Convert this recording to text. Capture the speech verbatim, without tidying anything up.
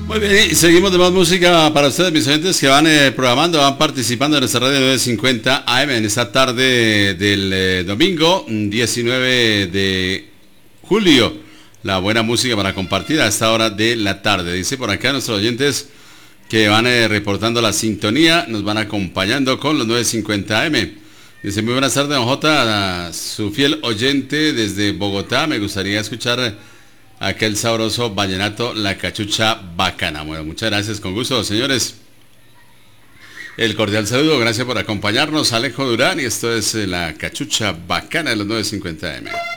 Muy bien, y seguimos de más música para ustedes, mis oyentes que van eh, programando, van participando en nuestra radio nueve cincuenta A M en esta tarde del eh, domingo diecinueve de julio. La buena música para compartir a esta hora de la tarde. Dice por acá nuestros oyentes que van eh, reportando la sintonía, nos van acompañando con los nueve cincuenta A M. Dice, muy buenas tardes, don J, su fiel oyente desde Bogotá. Me gustaría escuchar aquel sabroso vallenato, La Cachucha Bacana. Bueno, muchas gracias, con gusto, señores. El cordial saludo, gracias por acompañarnos, Alejo Durán, y esto es La Cachucha Bacana de los nueve cincuenta A M.